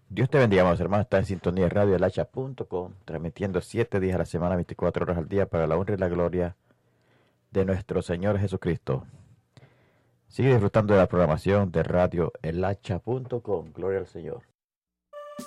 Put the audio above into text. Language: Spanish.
Dios te bendiga, amados hermanos. Está en sintonía de Radio radioelhacha.com, transmitiendo 7 días a la semana, 24 horas al día, para la honra y la gloria de nuestro Señor Jesucristo. Sigue disfrutando de la programación de Radio radioelhacha.com. Gloria al Señor.